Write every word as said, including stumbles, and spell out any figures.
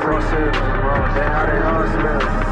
Frost Hills, bro. They how they all smell.